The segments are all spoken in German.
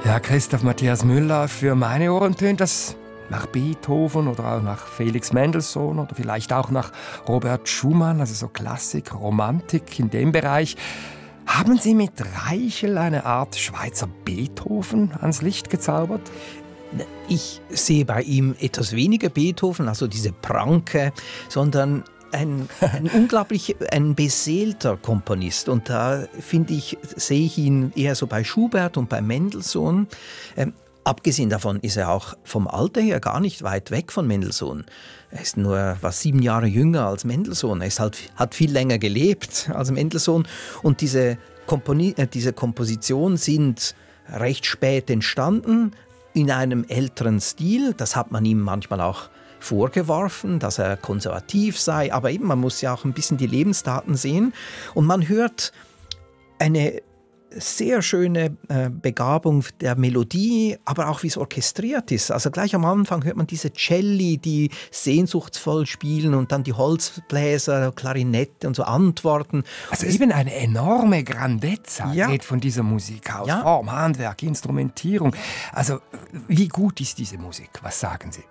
Ja, Christoph Matthias Müller, für meine Ohren tönt das nach Beethoven oder auch nach Felix Mendelssohn oder vielleicht auch nach Robert Schumann, also so Klassik, Romantik in dem Bereich. Haben Sie mit Reichel eine Art Schweizer Beethoven ans Licht gezaubert? Ich sehe bei ihm etwas weniger Beethoven, also diese Pranke, sondern ein beseelter Komponist. Und da sehe ich ihn eher so bei Schubert und bei Mendelssohn. Abgesehen davon ist er auch vom Alter her gar nicht weit weg von Mendelssohn. Er ist nur 7 Jahre jünger als Mendelssohn. Er hat viel länger gelebt als Mendelssohn. Und diese Kompositionen sind recht spät entstanden, in einem älteren Stil. Das hat man ihm manchmal auch vorgeworfen, dass er konservativ sei. Aber eben, man muss ja auch ein bisschen die Lebensdaten sehen. Und man hört eine sehr schöne Begabung der Melodie, aber auch wie es orchestriert ist. Also gleich am Anfang hört man diese Celli, die sehnsuchtsvoll spielen und dann die Holzbläser, Klarinette und so antworten. Also eben eine enorme Grandezza geht von dieser Musik aus. Ja. Form, Handwerk, Instrumentierung. Also wie gut ist diese Musik? Was sagen Sie?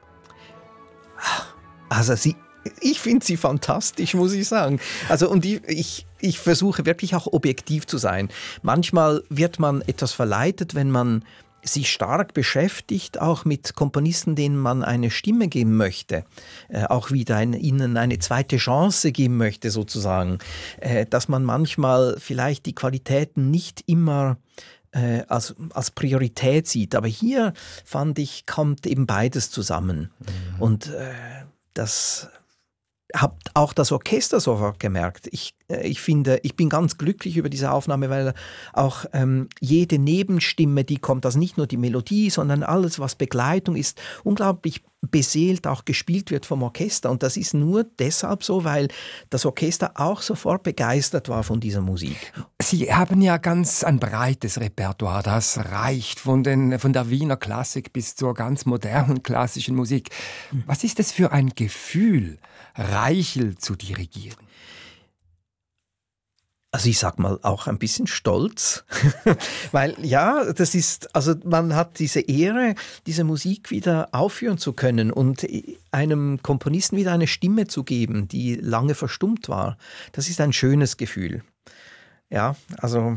Also ich finde sie fantastisch, muss ich sagen. Also und ich versuche wirklich auch objektiv zu sein. Manchmal wird man etwas verleitet, wenn man sich stark beschäftigt, auch mit Komponisten, denen man eine Stimme geben möchte, auch wieder ihnen eine zweite Chance geben möchte sozusagen, dass man manchmal vielleicht die Qualitäten nicht immer als Priorität sieht. Aber hier, fand ich, kommt eben beides zusammen. Mhm. Und das habe auch das Orchester sofort gemerkt. Ich bin ganz glücklich über diese Aufnahme, weil auch jede Nebenstimme, die kommt, also nicht nur die Melodie, sondern alles, was Begleitung ist, unglaublich beseelt auch gespielt wird vom Orchester. Und das ist nur deshalb so, weil das Orchester auch sofort begeistert war von dieser Musik. Sie haben ja ganz ein breites Repertoire, das reicht von der Wiener Klassik bis zur ganz modernen klassischen Musik. Was ist es für ein Gefühl, Reichel zu dirigieren? Also ich sag mal auch ein bisschen stolz, weil ja, das ist, also man hat diese Ehre, diese Musik wieder aufführen zu können und einem Komponisten wieder eine Stimme zu geben, die lange verstummt war. Das ist ein schönes Gefühl. Ja, also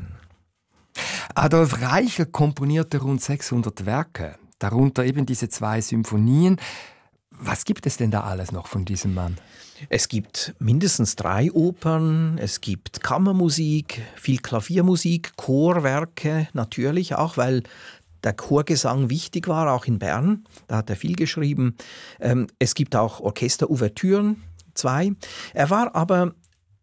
Adolf Reichel komponierte rund 600 Werke, darunter eben diese 2 Symphonien. Was gibt es denn da alles noch von diesem Mann? Es gibt mindestens 3 Opern, es gibt Kammermusik, viel Klaviermusik, Chorwerke natürlich auch, weil der Chorgesang wichtig war, auch in Bern. Da hat er viel geschrieben. Es gibt auch Orchesterouvertüren, 2. Er war aber,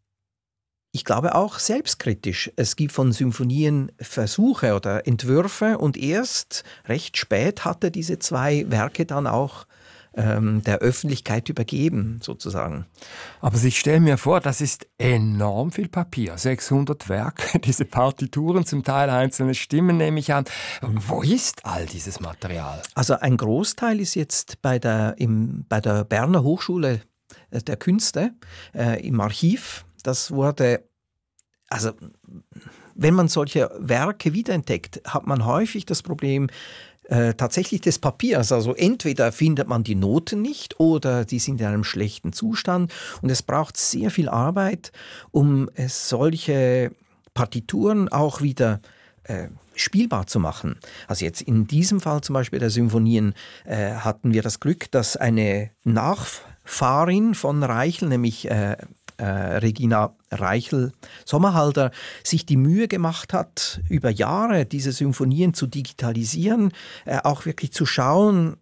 ich glaube, auch selbstkritisch. Es gibt von Symphonien Versuche oder Entwürfe und erst recht spät hat er diese 2 Werke dann auch der Öffentlichkeit übergeben, sozusagen. Aber ich stelle mir vor, das ist enorm viel Papier. 600 Werke, diese Partituren, zum Teil einzelne Stimmen, nehme ich an. Wo ist all dieses Material? Also ein Großteil ist jetzt bei der Berner Hochschule der Künste im Archiv. Das wurde, also wenn man solche Werke wiederentdeckt, hat man häufig das Problem, tatsächlich des Papiers. Also entweder findet man die Noten nicht oder die sind in einem schlechten Zustand und es braucht sehr viel Arbeit, um solche Partituren auch wieder spielbar zu machen. Also jetzt in diesem Fall zum Beispiel der Symphonien hatten wir das Glück, dass eine Nachfahrin von Reichel, nämlich Regina Reichel-Sommerhalder, sich die Mühe gemacht hat, über Jahre diese Symphonien zu digitalisieren, auch wirklich zu schauen,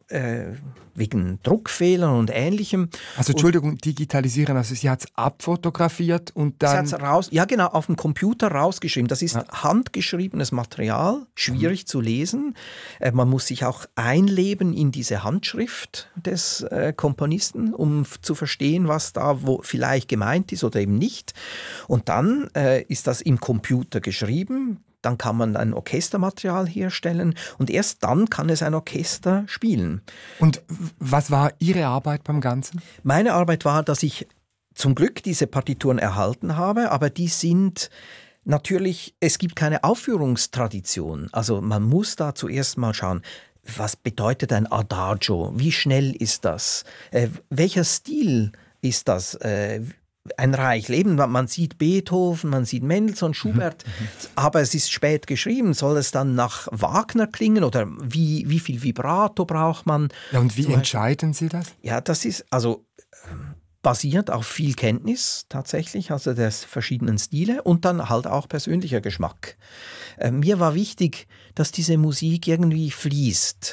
wegen Druckfehlern und Ähnlichem. Also Entschuldigung, digitalisieren, also sie hat es abfotografiert und dann... Sie hat's ja genau, auf dem Computer rausgeschrieben. Das ist handgeschriebenes Material, schwierig zu lesen. Man muss sich auch einleben in diese Handschrift des Komponisten, um zu verstehen, was da vielleicht gemeint ist oder eben nicht. Und dann ist das im Computer geschrieben. Dann kann man ein Orchestermaterial herstellen und erst dann kann es ein Orchester spielen. Und was war Ihre Arbeit beim Ganzen? Meine Arbeit war, dass ich zum Glück diese Partituren erhalten habe, aber die sind Natürlich, es gibt keine Aufführungstradition. Also man muss da zuerst mal schauen, was bedeutet ein Adagio? Wie schnell ist das? Welcher Stil ist das? Ein Reich. Eben, man sieht Beethoven, man sieht Mendelssohn, Schubert, aber es ist spät geschrieben. Soll es dann nach Wagner klingen oder wie viel Vibrato braucht man? Ja, und wie entscheiden Sie das? Ja, das ist also basiert auf viel Kenntnis tatsächlich, also der verschiedenen Stile und dann halt auch persönlicher Geschmack. Mir war wichtig, dass diese Musik irgendwie fließt.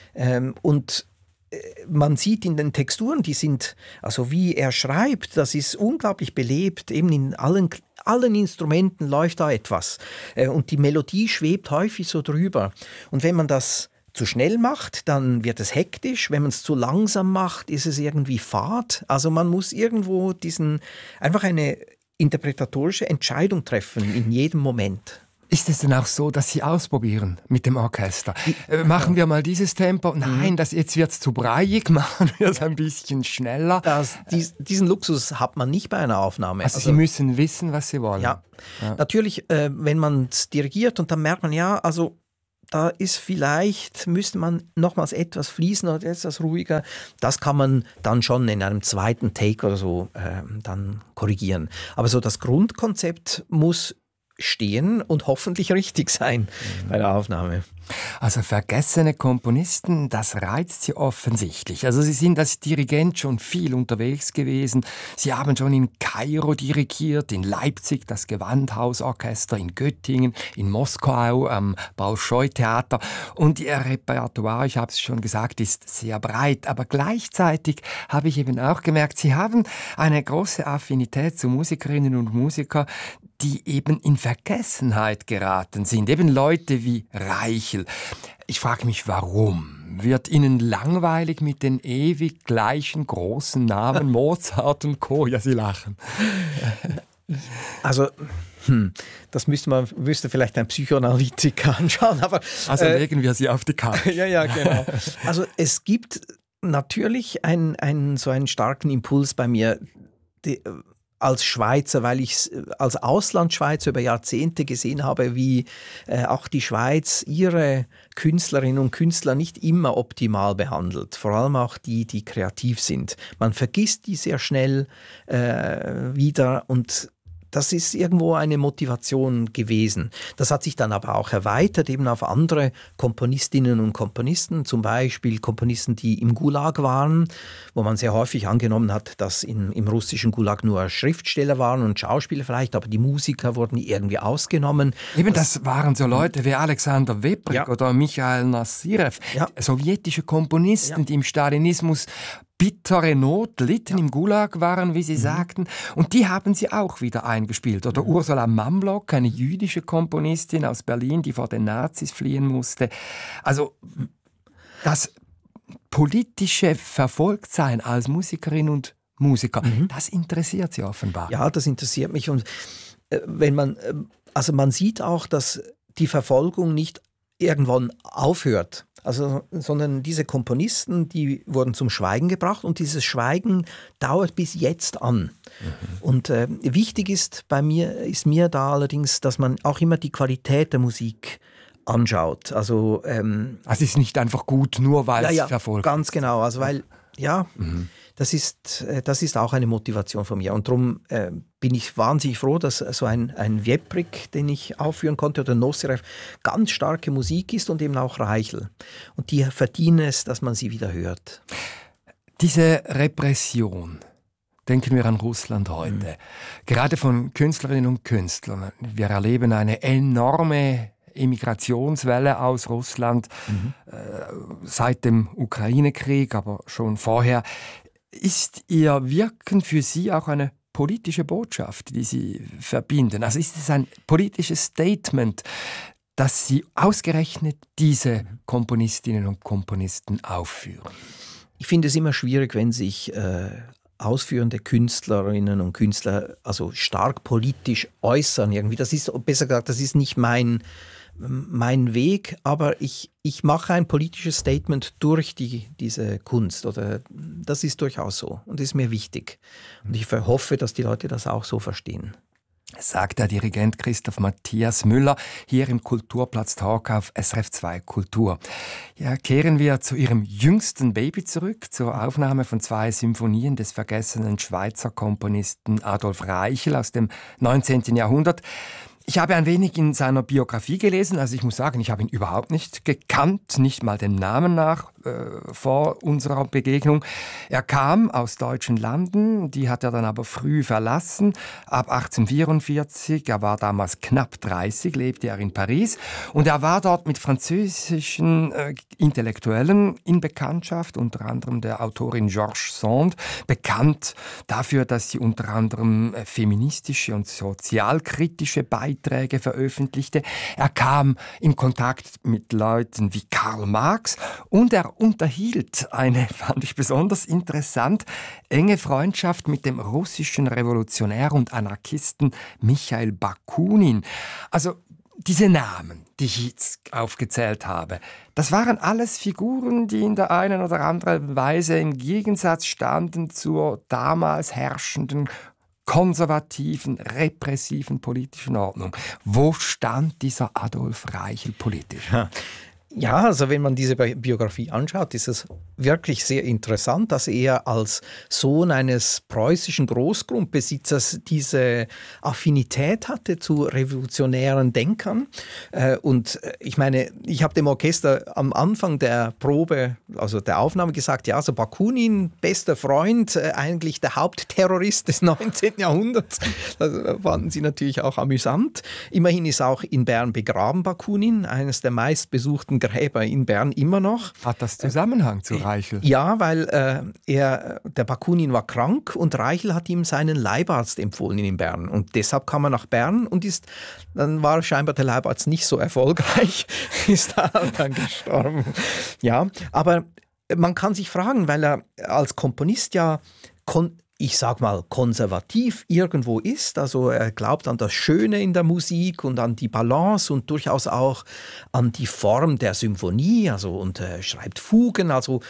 Und man sieht in den Texturen, die sind, also wie er schreibt, das ist unglaublich belebt, eben in allen Instrumenten läuft da etwas. Und die Melodie schwebt häufig so drüber. Und wenn man das zu schnell macht, dann wird es hektisch. Wenn man es zu langsam macht, ist es irgendwie fad. Also man muss irgendwo einfach eine interpretatorische Entscheidung treffen in jedem Moment. Ist es denn auch so, dass Sie ausprobieren mit dem Orchester? Machen wir mal dieses Tempo. Nein, jetzt wird es zu breiig, machen wir es ein bisschen schneller. Diesen Luxus hat man nicht bei einer Aufnahme. Also Sie müssen wissen, was Sie wollen. Ja. Natürlich, wenn man es dirigiert und dann merkt man, ja, also da ist vielleicht, müsste man nochmals etwas fließen oder etwas ruhiger. Das kann man dann schon in einem zweiten Take oder so dann korrigieren. Aber so das Grundkonzept muss stehen und hoffentlich richtig sein bei der Aufnahme. Also vergessene Komponisten, das reizt Sie offensichtlich. Also Sie sind als Dirigent schon viel unterwegs gewesen. Sie haben schon in Kairo dirigiert, in Leipzig das Gewandhausorchester, in Göttingen, in Moskau am Bolschoi-Theater. Und Ihr Repertoire, ich habe es schon gesagt, ist sehr breit. Aber gleichzeitig habe ich eben auch gemerkt, Sie haben eine große Affinität zu Musikerinnen und Musikern, die eben in Vergessenheit geraten sind. Eben Leute wie Reichel. Ich frage mich, warum? Wird Ihnen langweilig mit den ewig gleichen großen Namen Mozart und Co.? Ja, Sie lachen. Also, das müsste vielleicht ein Psychoanalytiker anschauen. Aber, also legen wir sie auf die Karte. Ja, genau. Also es gibt natürlich so einen starken Impuls bei mir, als Schweizer, weil ich als Auslandschweizer über Jahrzehnte gesehen habe, wie auch die Schweiz ihre Künstlerinnen und Künstler nicht immer optimal behandelt. Vor allem auch die kreativ sind. Man vergisst die sehr schnell wieder und das ist irgendwo eine Motivation gewesen. Das hat sich dann aber auch erweitert eben auf andere Komponistinnen und Komponisten, zum Beispiel Komponisten, die im Gulag waren, wo man sehr häufig angenommen hat, dass im russischen Gulag nur Schriftsteller waren und Schauspieler vielleicht, aber die Musiker wurden irgendwie ausgenommen. Eben, das waren so Leute wie Alexander Weprik oder Michail Nassirev, sowjetische Komponisten, die im Stalinismus bittere Not litten, im Gulag waren, wie Sie sagten. Und die haben Sie auch wieder eingespielt. Oder Ursula Mamlock, eine jüdische Komponistin aus Berlin, die vor den Nazis fliehen musste. Also das politische Verfolgtsein als Musikerin und Musiker, das interessiert Sie offenbar. Ja, das interessiert mich. Und man sieht auch, dass die Verfolgung nicht irgendwann aufhört. Sondern diese Komponisten, die wurden zum Schweigen gebracht und dieses Schweigen dauert bis jetzt an. Und wichtig ist mir da allerdings, dass man auch immer die Qualität der Musik anschaut. Also es ist nicht einfach gut, nur weil es verfolgt. Ganz genau. Also weil das ist auch eine Motivation von mir. Und darum bin ich wahnsinnig froh, dass so ein Weprik, den ich aufführen konnte, oder Nossirev, ganz starke Musik ist und eben auch Reichel. Und die verdienen es, dass man sie wieder hört. Diese Repression, denken wir an Russland heute, gerade von Künstlerinnen und Künstlern. Wir erleben eine enorme Emigrationswelle aus Russland seit dem Ukraine-Krieg, aber schon vorher. Ist Ihr Wirken für Sie auch eine politische Botschaft, die Sie verbinden? Also ist es ein politisches Statement, dass Sie ausgerechnet diese Komponistinnen und Komponisten aufführen? Ich finde es immer schwierig, wenn sich ausführende Künstlerinnen und Künstler also stark politisch äußern. Irgendwie. Das ist, besser gesagt, das ist nicht mein Weg, aber ich mache ein politisches Statement durch diese Kunst. Oder das ist durchaus so und ist mir wichtig. Und ich hoffe, dass die Leute das auch so verstehen. sagt der Dirigent Christoph Matthias Müller hier im Kulturplatz Talk auf SRF 2 Kultur. Ja, kehren wir zu ihrem jüngsten Baby zurück, zur Aufnahme von 2 Symphonien des vergessenen Schweizer Komponisten Adolf Reichel aus dem 19. Jahrhundert. Ich habe ein wenig in seiner Biografie gelesen, also ich muss sagen, ich habe ihn überhaupt nicht gekannt, nicht mal dem Namen nach vor unserer Begegnung. Er kam aus deutschen Landen, die hat er dann aber früh verlassen, ab 1844, er war damals knapp 30, lebte er in Paris und er war dort mit französischen Intellektuellen in Bekanntschaft, unter anderem der Autorin Georges Sand, bekannt dafür, dass sie unter anderem feministische und sozialkritische Beiträge veröffentlichte. Er kam in Kontakt mit Leuten wie Karl Marx und er unterhielt eine, fand ich besonders interessant, enge Freundschaft mit dem russischen Revolutionär und Anarchisten Michail Bakunin. Also diese Namen, die ich jetzt aufgezählt habe, das waren alles Figuren, die in der einen oder anderen Weise im Gegensatz standen zur damals herrschenden konservativen, repressiven politischen Ordnung. Wo stand dieser Adolf Reichel politisch? Ja, also wenn man diese Biografie anschaut, ist es wirklich sehr interessant, dass er als Sohn eines preußischen Großgrundbesitzers diese Affinität hatte zu revolutionären Denkern. Und ich meine, ich habe dem Orchester am Anfang der Probe, also der Aufnahme gesagt, ja, so Bakunin, bester Freund, eigentlich der Hauptterrorist des 19. Jahrhunderts. Das fanden sie natürlich auch amüsant. Immerhin ist auch in Bern begraben Bakunin, eines der meistbesuchten Gräber in Bern immer noch. Hat das Zusammenhang zu Reichel? Ja, weil der Bakunin war krank und Reichel hat ihm seinen Leibarzt empfohlen in Bern. Und deshalb kam er nach Bern und dann war scheinbar der Leibarzt nicht so erfolgreich, ist dann gestorben. Ja, aber man kann sich fragen, weil er als Komponist ja ich sag mal, konservativ irgendwo ist. Also er glaubt an das Schöne in der Musik und an die Balance und durchaus auch an die Form der Symphonie, und schreibt Fugen. Also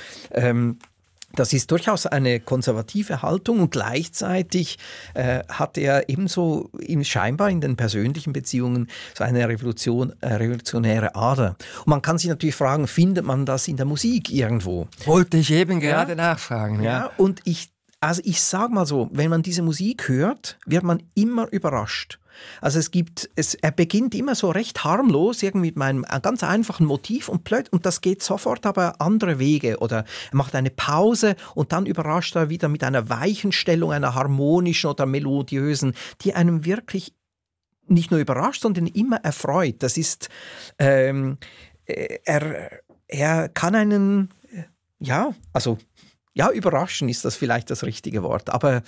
das ist durchaus eine konservative Haltung und gleichzeitig hat er ebenso scheinbar in den persönlichen Beziehungen so eine revolutionäre Ader. Und man kann sich natürlich fragen, findet man das in der Musik irgendwo? Wollte ich eben gerade nachfragen. Ja, und ich sage mal so, wenn man diese Musik hört, wird man immer überrascht. Also er beginnt immer so recht harmlos, irgendwie mit einem ganz einfachen Motiv und das geht sofort aber andere Wege. Oder er macht eine Pause und dann überrascht er wieder mit einer Weichenstellung, einer harmonischen oder melodiösen, die einem wirklich nicht nur überrascht, sondern immer erfreut. Das ist, er kann einen, überraschen ist das vielleicht das richtige Wort, aber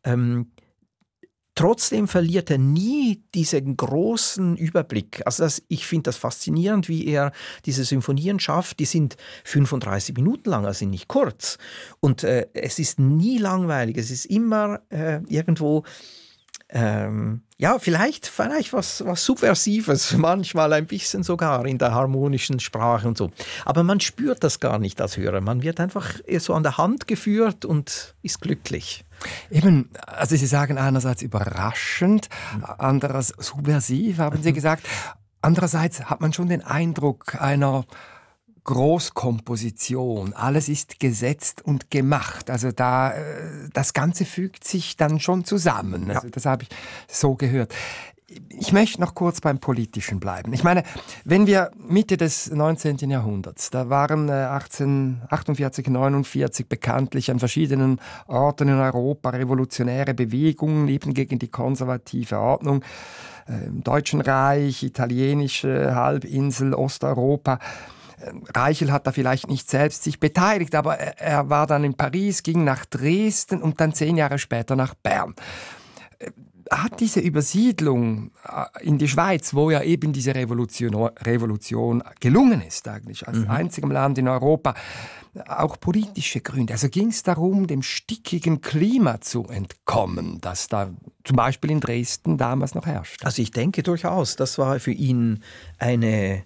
trotzdem verliert er nie diesen großen Überblick. Also ich finde das faszinierend, wie er diese Symphonien schafft. Die sind 35 Minuten lang, also nicht kurz. Und es ist nie langweilig, es ist immer irgendwo vielleicht was Subversives, manchmal ein bisschen sogar in der harmonischen Sprache und so. Aber man spürt das gar nicht als Hörer. Man wird einfach so an der Hand geführt und ist glücklich. Eben, also Sie sagen einerseits überraschend, andererseits subversiv, haben Sie gesagt. Andererseits hat man schon den Eindruck einer Großkomposition. Alles ist gesetzt und gemacht. Also das Ganze fügt sich dann schon zusammen. Also das habe ich so gehört. Ich möchte noch kurz beim Politischen bleiben. Ich meine, wenn wir Mitte des 19. Jahrhunderts, da waren 1848, 49 bekanntlich an verschiedenen Orten in Europa revolutionäre Bewegungen, eben gegen die konservative Ordnung, im Deutschen Reich, italienische Halbinsel, Osteuropa. Reichel hat da vielleicht nicht selbst sich beteiligt, aber er war dann in Paris, ging nach Dresden und dann 10 Jahre später nach Bern. Hat diese Übersiedlung in die Schweiz, wo ja eben diese Revolution gelungen ist, eigentlich als einzigem Land in Europa, auch politische Gründe? Also ging es darum, dem stickigen Klima zu entkommen, das da zum Beispiel in Dresden damals noch herrscht? Also ich denke durchaus, das war für ihn ein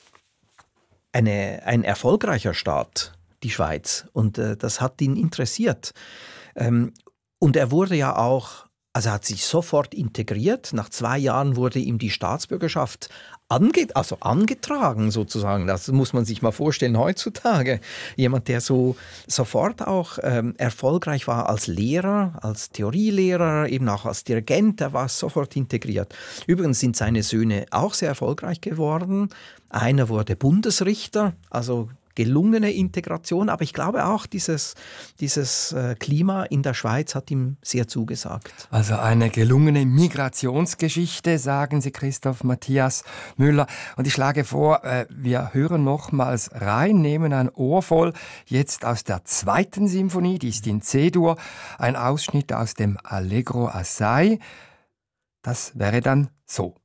erfolgreicher Staat, die Schweiz. Und das hat ihn interessiert. Und er wurde ja auch Also er hat sich sofort integriert. Nach 2 Jahren wurde ihm die Staatsbürgerschaft angetragen sozusagen. Das muss man sich mal vorstellen heutzutage. Jemand, der so sofort auch erfolgreich war als Lehrer, als Theorielehrer, eben auch als Dirigent, der war sofort integriert. Übrigens sind seine Söhne auch sehr erfolgreich geworden. Einer wurde Bundesrichter, also gelungene Integration, aber ich glaube auch, dieses Klima in der Schweiz hat ihm sehr zugesagt. Also eine gelungene Migrationsgeschichte, sagen Sie, Christoph Matthias Müller. Und ich schlage vor, wir hören nochmals rein, nehmen ein Ohr voll, jetzt aus der 2. Symphonie, die ist in C-Dur, ein Ausschnitt aus dem Allegro Assai. Das wäre dann so.